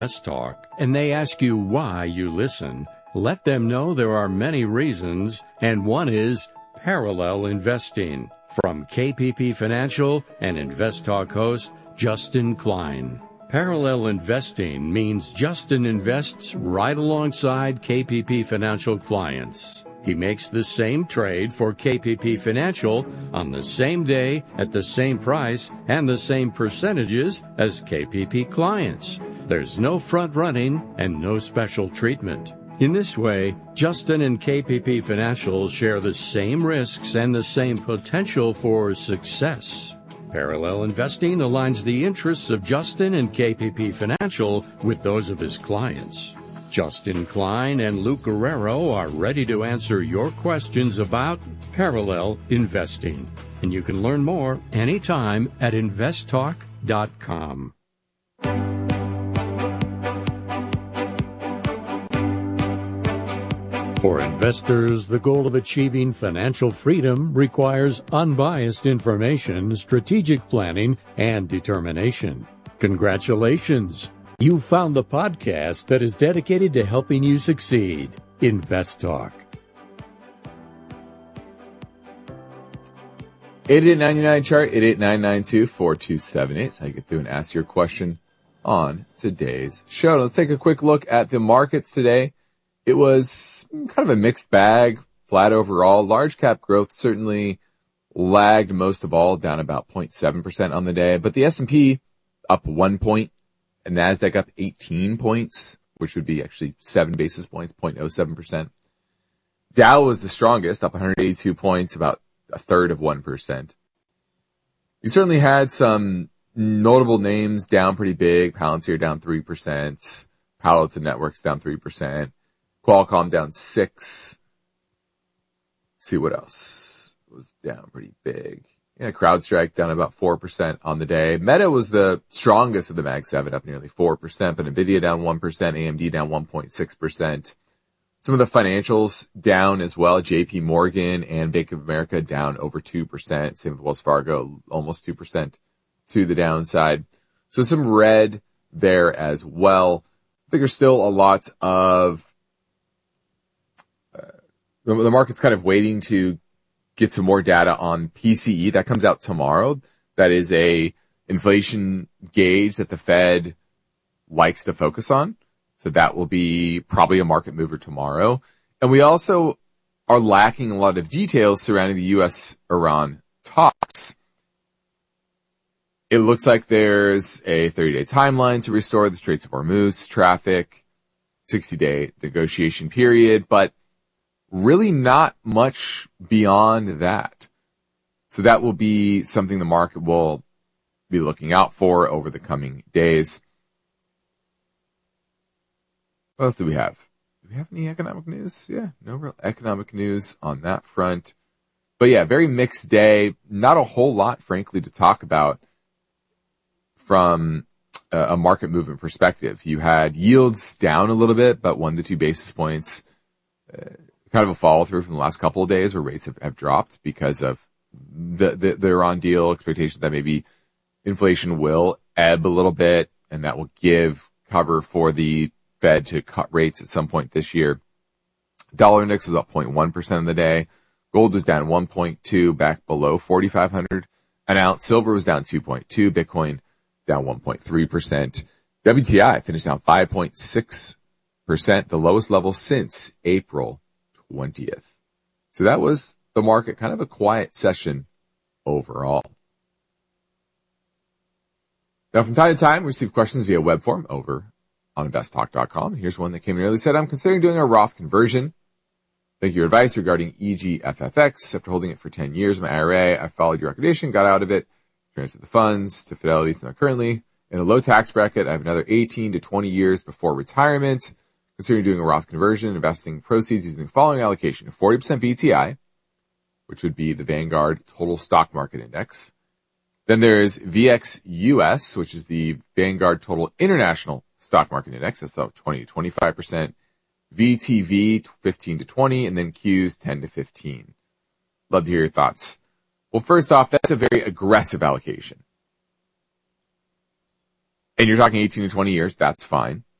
Invest Talk and they ask you why you listen, let them know there are many reasons, and one is parallel investing. From KPP Financial and Invest Talk host Justin Klein. Parallel investing means Justin invests right alongside KPP Financial clients. He makes the same trade for KPP Financial on the same day, at the same price, and the same percentages as KPP clients. There's no front running and no special treatment. In this way, Justin and KPP Financial share the same risks and the same potential for success. Parallel investing aligns the interests of Justin and KPP Financial with those of his clients. Justin Klein and Luke Guerrero are ready to answer your questions about parallel investing. And you can learn more anytime at investtalk.com. For investors, the goal of achieving financial freedom requires unbiased information, strategic planning, and determination. Congratulations! You found the podcast that is dedicated to helping you succeed. Invest Talk. 8899 chart 88992427. That's how you get through and ask your question on today's show. Let's take a quick look at the markets today. It was kind of a mixed bag, flat overall. Large cap growth certainly lagged most of all, down about 0.7% on the day. But the S&P up 1 point, and NASDAQ up 18 points, which would be actually 7 basis points, 0.07%. Dow was the strongest, up 182 points, about a third of 1%. You certainly had some notable names down pretty big. Palantir down 3%. Palo Alto Networks down 3%. Qualcomm down 6%. Let's see what else was down pretty big. Yeah, CrowdStrike down about 4% on the day. Meta was the strongest of the Mag 7, up nearly 4%, but Nvidia down 1%, AMD down 1.6%. Some of the financials down as well. JP Morgan and Bank of America down over 2%. Same with Wells Fargo, almost 2% to the downside. So some red there as well. I think there's still a lot of the market's kind of waiting to get some more data on PCE. That comes out tomorrow. That is a inflation gauge that the Fed likes to focus on. So that will be probably a market mover tomorrow. And we also are lacking a lot of details surrounding the U.S.-Iran talks. It looks like there's a 30-day timeline to restore the Straits of Hormuz traffic, 60-day negotiation period, but really not much beyond that. So that will be something the market will be looking out for over the coming days. What else do we have? Do we have any economic news? Yeah, no real economic news on that front. But yeah, very mixed day. Not a whole lot, frankly, to talk about from a market movement perspective. You had yields down a little bit, but 1 to 2 basis points. Kind of a follow through from the last couple of days where rates have dropped because of the Iran deal, expectations that maybe inflation will ebb a little bit, and that will give cover for the Fed to cut rates at some point this year. Dollar index was up 0.1% in the day. Gold was down 1.2, back below 4,500 an ounce. Silver was down 2.2. Bitcoin down 1.3%. WTI finished down 5.6%, the lowest level since April 20th. So that was the market, kind of a quiet session overall. Now, from time to time, we receive questions via web form over on investtalk.com. Here's one that came in early. Said, I'm considering doing a Roth conversion. Thank you for your advice regarding EGFFX. After holding it for 10 years in my IRA, I followed your recommendation, got out of it, transferred the funds to Fidelity. So now currently in a low tax bracket, I have another 18 to 20 years before retirement. Considering doing a Roth conversion, investing proceeds using the following allocation: 40% VTI, which would be the Vanguard Total Stock Market Index. Then there's VXUS, which is the Vanguard Total International Stock Market Index. That's up 20 to 25%. VTV, 15 to 20, and then Qs, 10 to 15. Love to hear your thoughts. Well, first off, that's a very aggressive allocation. and you're talking 18 to 20 years, that's fine.